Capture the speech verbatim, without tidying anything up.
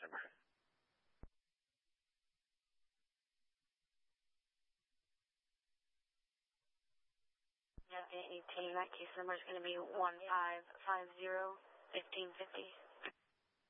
number. Yeah, eighteen. That case number is going to be one five five zero fifteen fifty.